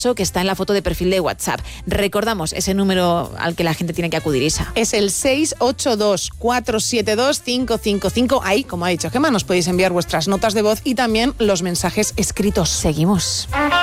que está en la foto de perfil de WhatsApp. Recordamos ese número al que la gente tiene que acudir, Isa. Es el 682-472-555. Ahí, como ha dicho Gemma, nos podéis enviar vuestras notas de voz y también los mensajes escritos. Seguimos.